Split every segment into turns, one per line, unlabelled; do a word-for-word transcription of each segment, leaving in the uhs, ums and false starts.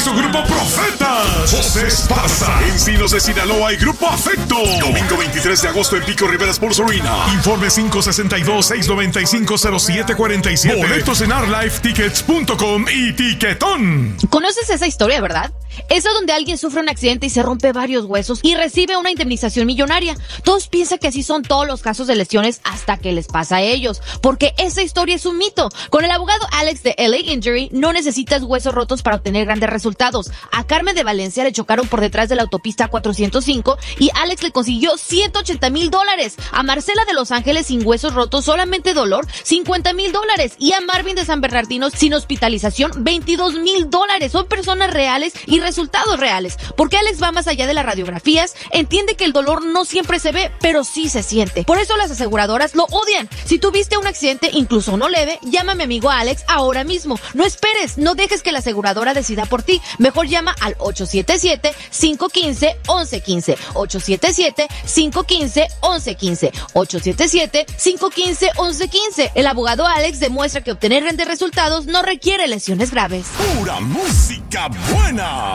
su grupo Profetas. José Esparza. Encinos de Sinaloa y Grupo Afecto. Domingo veintitrés de agosto en Pico Rivera Sports Arena. Informe cinco seis dos, seis nueve cinco, cero siete cuatro siete. Boletos en arlife tickets punto com y Tiquetón.
¿Conoces esa historia, verdad? Esa donde alguien sufre un accidente y se rompe varios huesos y recibe una indemnización millonaria. Todos piensan que así son todos los casos de lesiones hasta que les pasa a ellos, porque esa historia es un mito. Con el abogado Alex de L A Injury no necesitas huesos rotos para obtener grandes resultados. A Carmen de Valencia le chocaron por detrás de la autopista cuatrocientos cinco y Alex le consiguió ciento ochenta mil dólares. A Marcela de Los Ángeles sin huesos rotos, solamente dolor, cincuenta mil dólares. Y a Marvin de San Bernardino sin hospitalización, veintidós mil dólares. Son personas reales y resultados reales. Porque Alex va más allá de las radiografías, entiende que el dolor no siempre se ve, pero sí se siente. Por eso las aseguradoras lo odian. Si tuviste un accidente, incluso uno leve, llama a mi amigo Alex ahora mismo. No esperes, no dejes que la aseguradora decida por ti. Mejor llama al ocho siete siete, cinco uno cinco, once quince. ocho siete siete, cinco uno cinco, once quince. ocho siete siete, cinco uno cinco, once quince. El abogado Alex demuestra que obtener grandes resultados no requiere lesiones graves.
Pura música buena.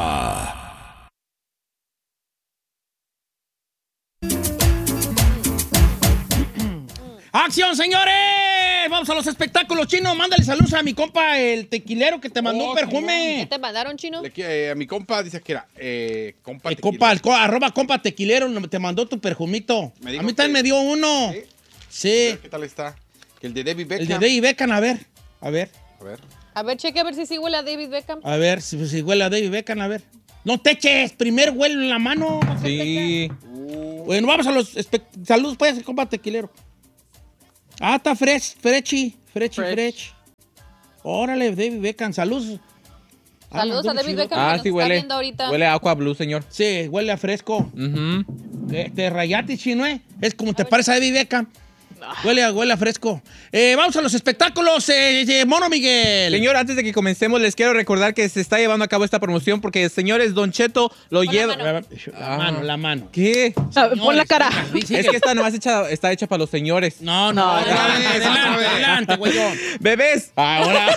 ¡Acción, señores! Vamos a los espectáculos, Chino. Mándale saludos a mi compa, el tequilero que te mandó
Oh,
un perfume.
¿Qué te mandaron, Chino?
Le, eh, a mi compa dice que era eh, compa
Eh,
tequilero.
compa, el co- arroba compa tequilero te mandó tu perfumito.
Me
A
dijo
mí también
que-
me dio uno.
¿Sí?
Sí.
¿Qué tal está? Que el de David Beckham.
El de David Beckham, a ver. A ver.
A ver.
A ver, cheque a ver si sí huele a David Beckham.
A ver, si, si huele a David Beckham, a ver. No te eches, primer huele en la mano.
Sí.
Uh,
Bueno, vamos a los espe- saludos, pues, compa tequilero. Ah, está fresh, frechi, frechi,
Fresh.
fresh. Órale, David Beckham, saludos. Ah,
Saludos
mandó
a
un
David
chido.
Beckham.
Ah,
que nos
sí
está
huele.
viendo ahorita.
Huele a Aqua Blue, señor.
Sí, huele a fresco.
Ujú.
Este, rayate, chino, ¿eh? Es como te parece a David Beckham. Huele a, huele a fresco. Eh, vamos a los espectáculos, eh, eh, Mono Miguel.
Señor, antes de que comencemos, les quiero recordar que se está llevando a cabo esta promoción porque, señores, Don Cheto lo
la
lleva...
mano.
La mano, la mano.
¿Qué?
Pon la cara.
Señores,
Es que esta nomás hecha, está hecha para los señores.
No, no, adelante, adelante, adelante, güeyón.
Bebés,
Ahora.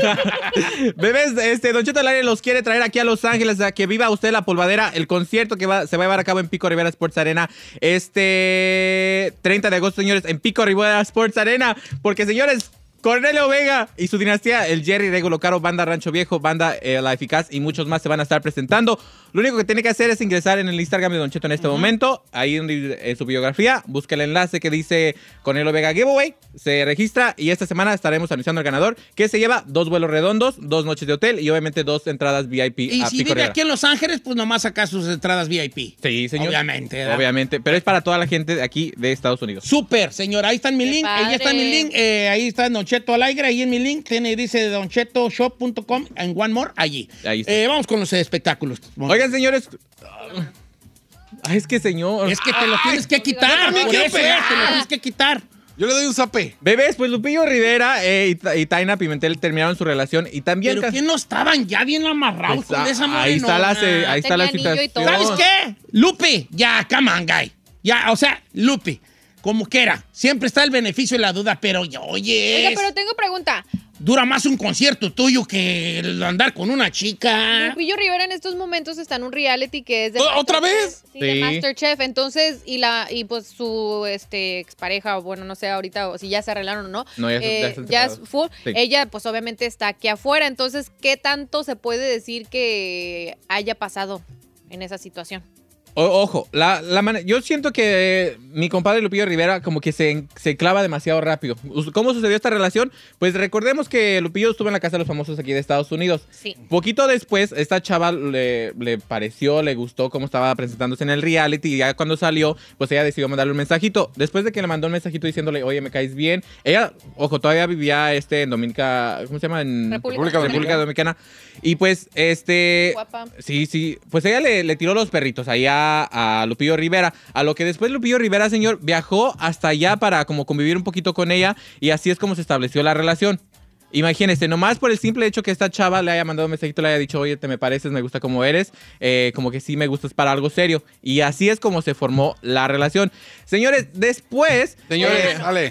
bebés, este, Don Cheto al aire los quiere traer aquí a Los Ángeles a que viva usted la polvadera, el concierto que va, se va a llevar a cabo en Pico Rivera Sports Arena este treinta de agosto, señores, en Pico Rivera Sports Arena, porque, señores, Cornelio Vega y su dinastía, el Jerry Regulo Caro, Banda Rancho Viejo, Banda eh, La Eficaz y muchos más se van a estar presentando. Lo único que tiene que hacer es ingresar en el Instagram de Don Cheto en este uh-huh. momento. Ahí en, en su biografía, busca el enlace que dice Cornelio Vega Giveaway, se registra y esta semana estaremos anunciando al ganador, que se lleva dos vuelos redondos, dos noches de hotel y obviamente dos entradas V I P
Y
a
si
Pico
vive
Rivera.
aquí en Los Ángeles, pues nomás saca sus entradas V I P.
Sí, señor.
Obviamente, ¿verdad?
Obviamente, pero es para toda la gente de aquí de Estados Unidos.
Súper, señor. Ahí está en mi
Qué
link. Ahí
padre.
está en mi link. Eh, ahí está Don Cheto al aire. Ahí en mi link. Tiene, dice don cheto shop punto com en One More. Allí.
Ahí está.
Eh, vamos con los espectáculos.
Oigan, señores. Ay, es que, señor.
Es que te lo tienes que quitar.
también
Por
quiero
eso es,
pegar.
te lo tienes que quitar.
yo le doy un zape.
Bebés, pues Lupillo Rivera eh, y, Ta- y Taina Pimentel terminaron su relación y también...
Pero
ca-
que no estaban ya bien amarrados
Pues,
con esa
ah, ahí está la, se-
morenona.
ahí está la
Tenía anillo y
situación.
todo.
¿Sabes qué? Lupe, ya, come on, guy. Ya, o sea, Lupe, como quiera. Siempre está el beneficio de la duda, pero ya, oye,
Oiga, pero tengo pregunta.
dura más un concierto tuyo que el andar con una chica.
Lupillo Rivera en estos momentos está en un reality que es de
¿Otra
Masterchef.
vez?
Sí, de
Sí.
Masterchef. Entonces, y la y pues su este expareja, o bueno, no sé ahorita o si ya se arreglaron o no.
No, ya se-
eh,
ya están
ya es
separados.
full.
Sí.
Ella pues obviamente está aquí afuera. Entonces, ¿qué tanto se puede decir que haya pasado en esa situación?
O- ojo, la, la man- yo siento que eh, mi compadre Lupillo Rivera como que se, se clava demasiado rápido. Us- ¿Cómo sucedió esta relación? Pues recordemos que Lupillo estuvo en la Casa de los Famosos aquí de Estados Unidos.
Sí.
Poquito después, esta chava le, le pareció, le gustó cómo estaba presentándose en el reality y ya cuando salió, pues ella decidió mandarle un mensajito. Después de que le mandó un mensajito diciéndole, oye, me caes bien. Ella, ojo, todavía vivía este, en Dominica, ¿cómo se llama? En
República
República Dominicana. Y pues, este...
Guapa.
Sí, sí. Pues ella le, le tiró los perritos ahí a, a Lupillo Rivera. A lo que después Lupillo Rivera, señor, viajó hasta allá para como convivir un poquito con ella. Y así es como se estableció la relación. Imagínense, nomás por el simple hecho que esta chava le haya mandado un mensajito, le haya dicho, oye, te me pareces, me gusta como eres, eh, como que sí me gustas para algo serio. Y así es como se formó la relación. Señores, después...
Señores,
eh,
dale.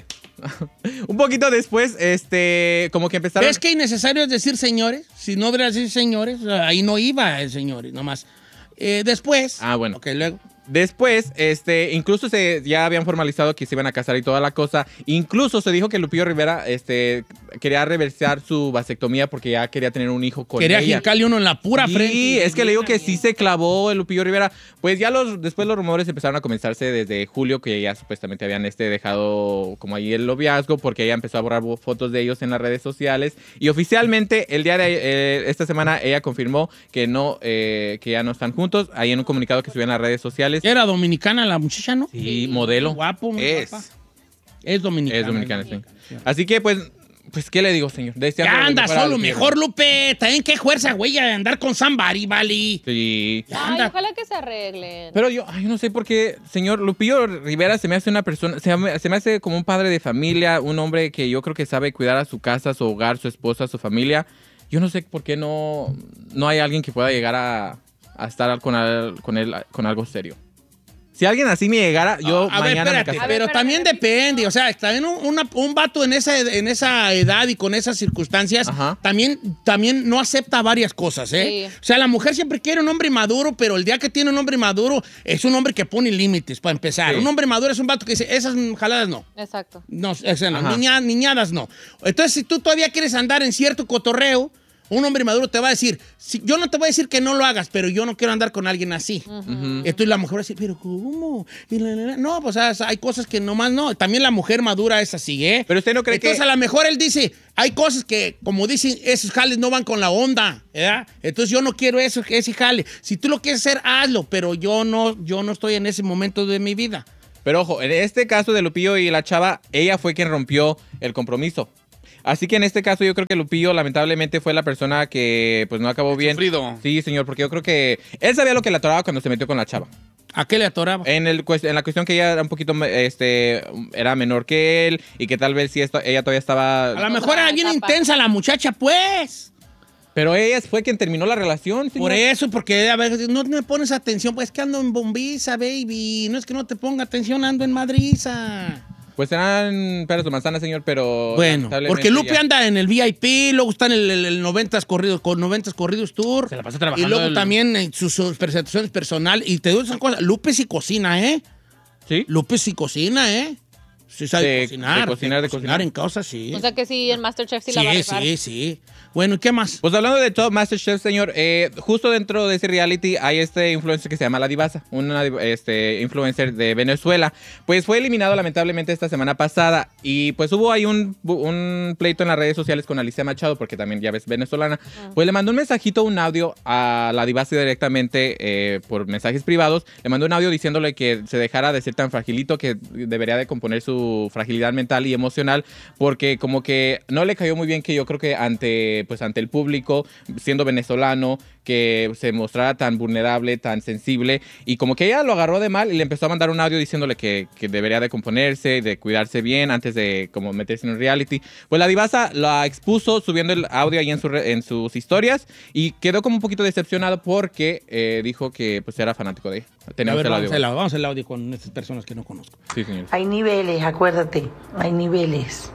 Un poquito después, este, como que empezaron...
¿Ves que innecesario es decir señores? Si no deberías decir señores, ahí no iba el señores, nomás. Eh, después...
Ah, bueno.
Ok, luego...
Después, este, incluso se ya habían formalizado que se iban a casar y toda la cosa. Incluso se dijo que Lupillo Rivera, este, quería reversar su vasectomía porque ya quería tener un hijo con
Quería
ella.
jincarle uno en la pura
Sí,
frente.
es que le digo que sí se clavó el Lupillo Rivera. Pues ya los, después los rumores empezaron a comenzarse desde julio, que ya supuestamente habían este dejado como ahí el noviazgo, porque ella empezó a borrar fotos de ellos en las redes sociales. Y oficialmente, el día de eh, esta semana, ella confirmó que no, eh, que ya no están juntos. Ahí en un comunicado que subió en las redes sociales.
Era dominicana la muchacha, ¿no?
Sí, modelo.
Guapo, muy
Es.
guapa. Es dominicana.
Es dominicana, sí. Así que, pues, pues, ¿qué le digo, señor? Deseando
Ya
lo
anda
mejor a
solo
Lupillo.
mejor, Lupe. También qué fuerza, güey, de andar con somebody, vale.
Sí.
Ya
Ay,
anda.
ojalá que se arreglen.
Pero yo, ay, no sé por qué, señor Lupillo Rivera se me hace una persona, se me, se me hace como un padre de familia, un hombre que yo creo que sabe cuidar a su casa, su hogar, su esposa, su familia. Yo no sé por qué no, no hay alguien que pueda llegar a, a estar con, al- con él con algo serio. Si alguien así me llegara, yo
a ver,
mañana me
espérate,
casaría.
pero
espérate,
también
espérate.
depende, o sea, también un, una- un vato en esa, en esa edad y con esas circunstancias,
Ajá.
también, también no acepta varias cosas, ¿eh?
Sí.
O sea, la mujer siempre quiere un hombre maduro, pero el día que tiene un hombre maduro es un hombre que pone límites, para empezar.
Sí.
Un hombre maduro es un vato que dice, esas jaladas no.
Exacto.
No, esas no,
Ajá.
niña- niñadas no. Entonces, si tú todavía quieres andar en cierto cotorreo, un hombre maduro te va a decir, si, yo no te voy a decir que no lo hagas, pero yo no quiero andar con alguien así. Entonces la mujer va a decir, pero ¿cómo? Y la, la, la. No, pues o sea, hay cosas que nomás no. También la mujer madura es así, ¿eh?
Pero usted no cree
Entonces
que...
a lo mejor él dice, hay cosas que, como dicen, esos jales no van con la onda, ¿verdad? Entonces yo no quiero eso, ese jale. Si tú lo quieres hacer, hazlo, pero yo no, yo no estoy en ese momento de mi vida.
Pero ojo, en este caso de Lupillo y la chava, ella fue quien rompió el compromiso. Así que en este caso yo creo que Lupillo lamentablemente fue la persona que pues no acabó bien.
Sufrido.
Sí, señor, porque yo creo que él sabía lo que le atoraba cuando se metió con la chava.
¿A qué le atoraba?
En, el, cuest- en la cuestión que ella era un poquito, este, era menor que él y que tal vez sí esto- ella todavía estaba...
A lo mejor era bien
Etapa.
intensa la muchacha, pues.
Pero ella fue quien terminó la relación, señor.
Por eso, porque a veces no me pones atención, pues que ando en Bombiza, baby. No es que no te ponga atención, ando en Madriza.
Pues eran peras o manzanas, señor, pero...
Bueno,
lamentablemente
porque Lupe
ya-
anda en el V I P, luego está en el, el, el noventas corridos, con noventas corridos tour.
Se la pasa
Y
trabajando
luego
el-
también en sus, sus presentaciones personales. Y te digo esas cosas, Lupe sí cocina, ¿eh?
¿Sí?
Lupe sí cocina, ¿eh? Sí sabe
De-
cocinar.
de cocinar, de cocinar.
en cosas, sí.
O sea que sí, en MasterChef sí, la va a
sí,
rifar.
sí, sí. Bueno, ¿y qué más?
Pues hablando de Top MasterChef, señor, eh, justo dentro de ese reality hay este influencer que se llama La Divasa, una este, influencer de Venezuela. Pues fue eliminado lamentablemente esta semana pasada y pues hubo ahí un, un pleito en las redes sociales con Alicia Machado, porque también ya ves venezolana. Pues le mandó un mensajito, un audio a La Divasa directamente eh, por mensajes privados. Le mandó un audio diciéndole que se dejara de ser tan fragilito, que debería de componer su fragilidad mental y emocional, porque como que no le cayó muy bien que yo creo que ante pues ante el público, siendo venezolano, que se mostrara tan vulnerable, tan sensible, y como que ella lo agarró de mal y le empezó a mandar un audio diciéndole que, que debería de componerse, de cuidarse bien antes de como meterse en un reality. Pues la Divasa la expuso subiendo el audio ahí en, su re- en sus historias y quedó como un poquito decepcionado porque eh, dijo que pues era fanático de ella.
A
Tenemos
ver,
el
vamos,
audio.
al audio, vamos al audio con estas personas que no conozco.
Sí, señor.
Hay niveles, acuérdate, hay niveles.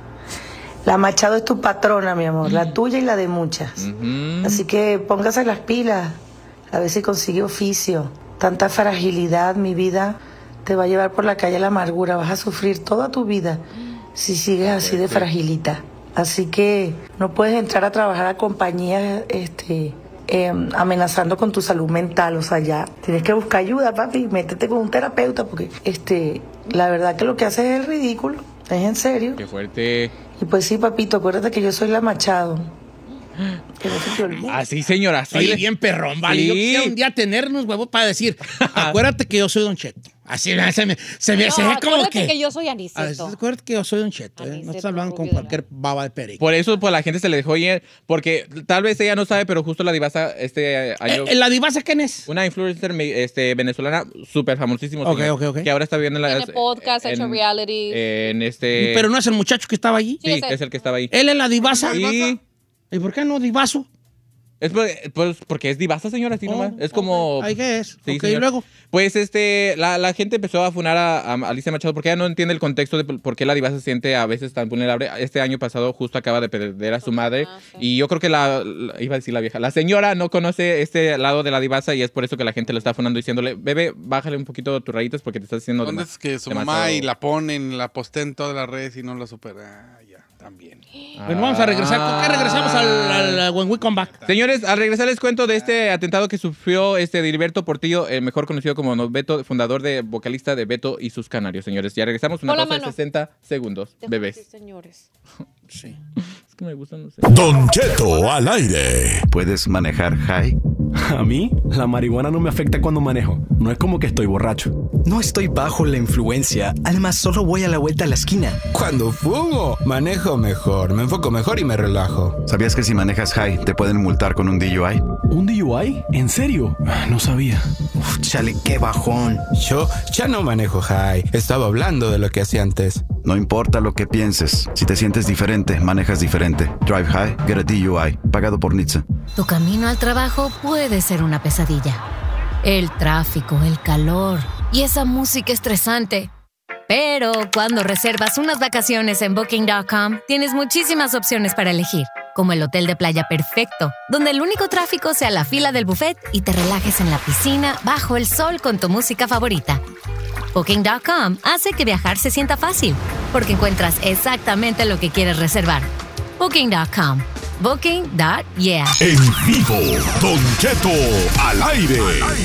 La Machado es tu patrona, mi amor, la tuya y la de muchas.
Ujú.
Así que póngase las pilas, a ver si consigue oficio. Tanta fragilidad, mi vida, te va a llevar por la calle la amargura. Vas a sufrir toda tu vida si sigues así de fragilita. Así que no puedes entrar a trabajar a compañías este, eh, amenazando con tu salud mental. O sea, ya tienes que buscar ayuda, papi. Métete con un terapeuta porque este, la verdad que lo que haces es el ridículo. Es en serio.
Qué fuerte.
Y pues sí, papito, acuérdate que yo soy la Machado. Que no se te olvide.
Así, señora, así.
Soy
le-
bien perrón, vale.
Sí.
Yo quisiera un día tenernos huevos para decir, acuérdate que yo soy Don Cheto. Así se me, se me
No,
se ve como
acuérdate
que...
que yo soy
A ver,
Aniceto.
acuérdate que yo soy Don Cheto, ¿eh? No
Aniceto
estás hablando con
Rubio de
cualquier baba de perico.
Por eso pues la gente se le dejó ir, porque tal vez ella no sabe, pero justo la Divasa este año...
Eh, ¿La divasa quién es?
Una influencer me- este, venezolana súper famosísima.
Ok,
señor,
ok, ok.
Que ahora está viviendo en la...
Tiene podcast, ha hecho reality.
En este...
Pero no es el muchacho que estaba allí.
Sí,
Sí, ese.
es el que estaba ahí.
Él es la divasa.
Sí.
¿Y por qué no divaso?
Es por- pues, porque es divasa, señora, así
Oh,
nomás. Es como...
Ahí que es.
Sí,
Ok, y
señor.
luego.
Pues este, la, la gente empezó a funar a, a Alicia Machado porque ella no entiende el contexto de por qué la diva se siente a veces tan vulnerable. Este año pasado justo acaba de perder a su madre
Ah, sí.
y yo creo que la, la- iba a decir la vieja, la señora no conoce este lado de la divasa y es por eso que la gente lo está funando diciéndole, bebé, bájale un poquito tus rayitas porque te estás haciendo
¿Dónde
demas-
es que su
demasiado-
mamá y la ponen, la posteen en todas las redes y no la supera? Ah, ya, también.
Bueno, vamos a regresar. ¿Con qué regresamos al, al When We Come Back?
Señores, al regresar les cuento de este atentado que sufrió este Diliberto Portillo, el mejor conocido como Don Beto, fundador de vocalista de Beto y sus Canarios, señores. Ya regresamos una
Pon la
pausa de
mano.
sesenta segundos,
Sí,
bebés.
señores.
Sí.
Es que me gustan, no sé.
Don Cheto al aire.
¿Puedes manejar high?
A mí, la marihuana no me afecta cuando manejo. No es como que estoy borracho.
No estoy bajo la influencia. Además, solo voy a la vuelta a la esquina.
Cuando fumo, manejo mejor, me enfoco mejor y me relajo.
¿Sabías que si manejas high te pueden multar con un D U I?
¿Un D U I? ¿En serio? Ah, no sabía.
Uf, chale, qué bajón.
Yo ya no manejo high. Estaba hablando de lo que hacía antes.
No importa lo que pienses. Si te sientes diferente, manejas diferente. Drive high, get a D U I. Pagado por N H T S A.
Tu camino al trabajo puede ser una pesadilla. El tráfico, el calor y esa música estresante. Pero cuando reservas unas vacaciones en Booking punto com, tienes muchísimas opciones para elegir, como el hotel de playa perfecto, donde el único tráfico sea la fila del buffet y te relajes en la piscina bajo el sol con tu música favorita. Booking punto com hace que viajar se sienta fácil, porque encuentras exactamente lo que quieres reservar. Booking punto com. Booking punto yeah.
En vivo, Don Cheto al aire.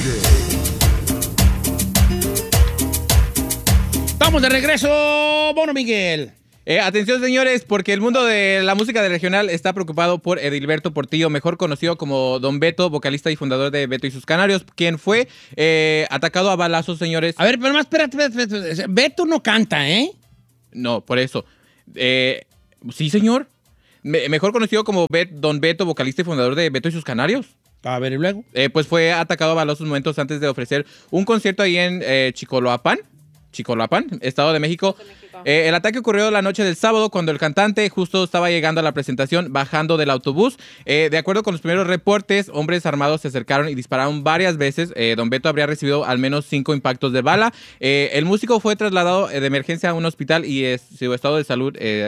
Estamos de regreso, Bono Miguel.
Eh, atención, señores, porque el mundo de la música de regional está preocupado por Edilberto Portillo, mejor conocido como Don Beto, vocalista y fundador de Beto y sus Canarios, quien fue eh, atacado a balazos, señores.
A ver, pero más, espérate, espérate, espérate. Beto no canta, ¿eh?
No, por eso. Eh, sí, señor. Me- mejor conocido como Bet- Don Beto, vocalista y fundador de Beto y sus Canarios.
A ver, y luego.
Eh, pues fue atacado a balazos momentos antes de ofrecer un concierto ahí en eh, Chicoloapan, Chicoloapan, Estado de México. Eh, el ataque ocurrió la noche del sábado cuando el cantante justo estaba llegando a la presentación bajando del autobús. Eh, de acuerdo con los primeros reportes, hombres armados se acercaron y dispararon varias veces. Eh, Don Beto habría recibido al menos cinco impactos de bala. Eh, el músico fue trasladado eh, de emergencia a un hospital y eh, su estado de salud eh,